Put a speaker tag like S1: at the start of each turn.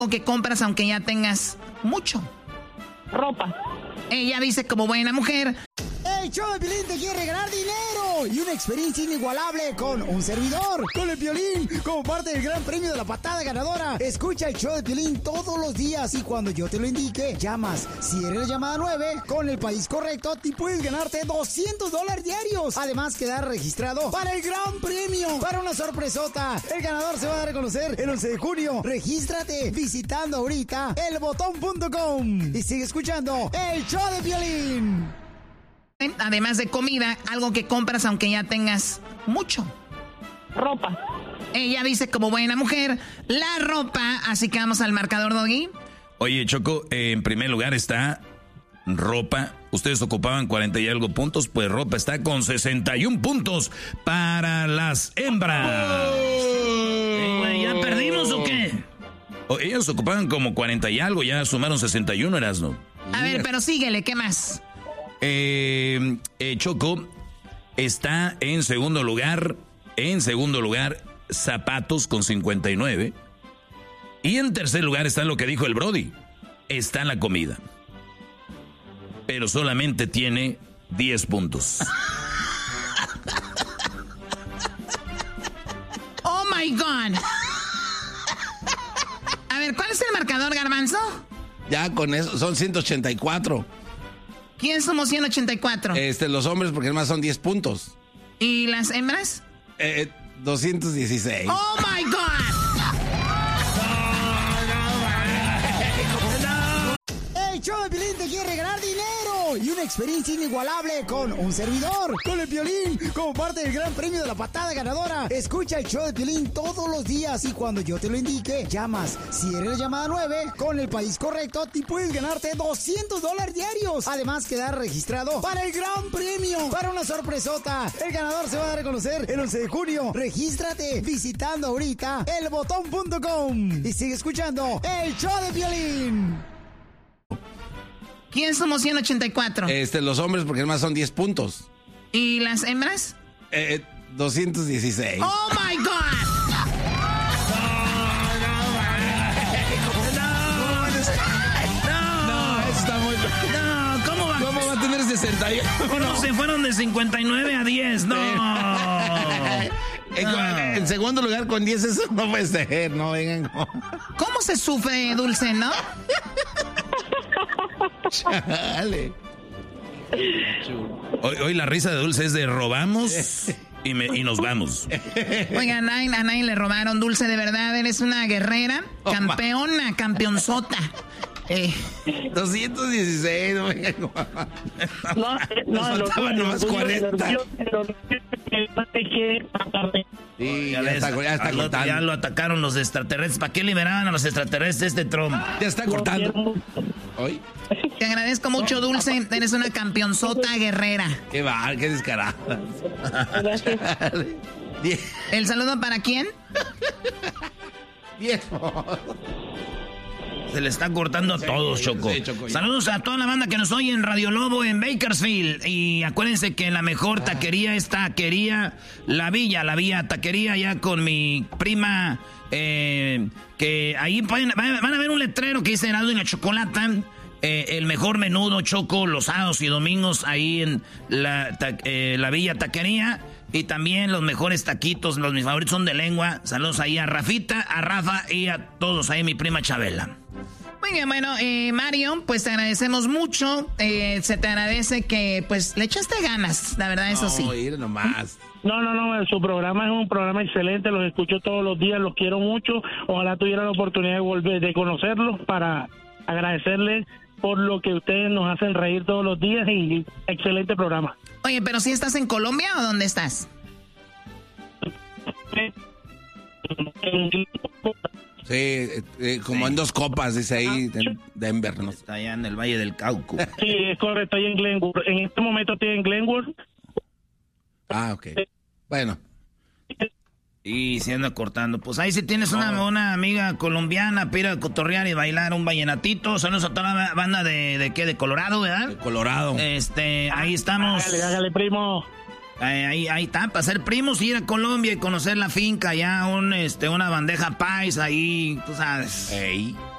S1: O que compras aunque ya tengas mucho.
S2: Ropa.
S1: Ella dice como buena mujer.
S3: El show de Piolín te quiere regalar dinero y una experiencia inigualable con un servidor. Con el Piolín, como parte del gran premio de la patada ganadora. Escucha el show de Piolín todos los días y cuando yo te lo indique, llamas. Si eres la llamada 9, con el país correcto, te puedes ganarte $200 diarios. Además, quedar registrado para el gran premio, para una sorpresota. El ganador se va a dar a conocer el 11 de junio. Regístrate visitando ahorita elbotón.com y sigue escuchando el show de Piolín.
S1: Además de comida, algo que compras aunque ya tengas mucho.
S2: Ropa.
S1: Ella dice como buena mujer, la ropa. Así que vamos al marcador, Doggy.
S4: Oye, Choco, en primer lugar está ropa. Ustedes ocupaban 40 y algo puntos, pues ropa está con 61 puntos para las hembras.
S5: ¿Ya perdimos o qué?
S4: Ellos ocupaban como 40 y algo, ya sumaron 61, Erasno.
S1: A ver, pero síguele, ¿qué más?
S4: Choco está en segundo lugar, zapatos con 59. Y en tercer lugar está lo que dijo el Brody, está la comida. Pero solamente tiene 10 puntos.
S1: Oh my God. A ver, ¿cuál es el marcador, Garbanzo?
S6: Ya con eso, son 184.
S1: ¿Quién somos 184?
S6: Los hombres, porque además son 10 puntos.
S1: ¿Y las hembras?
S6: 216.
S1: ¡Oh, my God!
S3: El show de Piolín te quiere regalar dinero y una experiencia inigualable con un servidor. Con el Piolín, como parte del gran premio de la patada ganadora. Escucha el show de Piolín todos los días y cuando yo te lo indique, llamas. Si eres la llamada 9, con el país correcto, te puedes ganarte $200 diarios. Además, quedar registrado para el gran premio, para una sorpresota. El ganador se va a dar a conocer el 11 de junio. Regístrate visitando ahorita elbotón.com y sigue escuchando el show de Piolín.
S1: ¿Quién somos 184?
S6: Los hombres, porque además son 10 puntos.
S1: ¿Y las hembras?
S6: 216.
S1: ¡Oh, my God!
S6: ¿Cómo va a tener 61?
S5: No, se fueron de 59 a 10, no.
S6: En segundo lugar con 10, eso no puede ser, no vengan.
S1: ¿Cómo se sufre, Dulce, no?
S6: Chale.
S4: Hoy la risa de Dulce es de robamos y nos vamos.
S1: Oigan, a nadie le robaron, Dulce, de verdad, eres una guerrera, campeona, campeonzota.
S6: 216, no vengan.
S2: Nos
S6: faltaban nomás 40. Sí, ya está cortando.
S5: Ya lo atacaron los extraterrestres. ¿Para qué liberaban a los extraterrestres Trump?
S6: Ya está cortando. ¿Hoy?
S1: Te agradezco mucho, Dulce. Eres una campeonzota guerrera.
S6: Qué descarada.
S1: ¿El saludo para quién?
S6: 10.
S5: Se le está cortando a todos, Choco.
S6: Sí, Choco.
S5: Saludos a toda la banda que nos oye en Radio Lobo en Bakersfield. Y acuérdense que la mejor taquería es Taquería La Villa Taquería, ya con mi prima. Que ahí van a ver un letrero que dice Heraldo y la Chocolata. El mejor menudo, Choco, los sábados y domingos ahí en la Villa Taquería. Y también los mejores taquitos, mis favoritos son de lengua. Saludos ahí a Rafita, a Rafa y a todos ahí, mi prima Chabela.
S1: Muy bien, bueno, Mario, pues te agradecemos mucho. Se te agradece que, pues, le echaste ganas, la verdad, eso sí.
S6: Ir nomás.
S2: No, su programa es un programa excelente, los escucho todos los días, los quiero mucho. Ojalá tuviera la oportunidad de conocerlos para agradecerles por lo que ustedes nos hacen reír todos los días y excelente programa.
S1: Oye, pero ¿sí estás en Colombia o dónde estás?
S6: Sí, como en 2 copas, dice ahí, en Denver, ¿no?
S5: Está allá en el Valle del Cauca.
S2: Sí, es correcto, estoy en Glenwood. En este momento estoy en Glenwood.
S6: Ah, ok. Bueno.
S5: Y se anda cortando. Pues ahí si tienes una amiga colombiana para ir a cotorrear y bailar un vallenatito. Saludos a toda la banda de ¿qué? De Colorado, ¿verdad?
S6: De Colorado.
S5: Ahí estamos.
S2: Hágale, primo.
S5: Ahí está, para ser primos, ir a Colombia y conocer la finca, ya una bandeja paisa ahí, tú sabes.
S6: Ey.